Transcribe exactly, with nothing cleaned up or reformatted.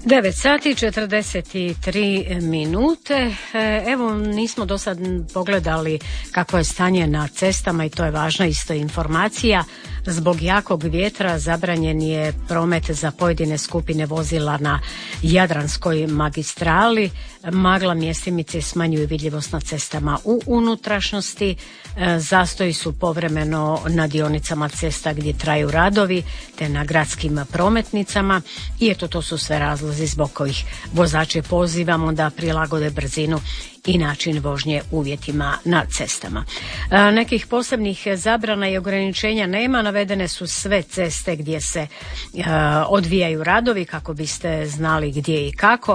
devet sati četrdeset tri minute. Evo, nismo do sad pogledali kako je stanje na cestama i to je važna isto informacija. Zbog jakog vjetra zabranjen je promet za pojedine skupine vozila na Jadranskoj magistrali. Magla mjestimice smanjuju vidljivost na cestama u unutrašnjosti. Zastoji su povremeno na dionicama cesta gdje traju radovi te na gradskim prometnicama. I eto, to su sve razlozi zbog kojih vozače pozivamo da prilagode brzinu i način vožnje uvjetima na cestama. E, nekih posebnih zabrana i ograničenja nema, navedene su sve ceste gdje se e, odvijaju radovi kako biste znali gdje i kako.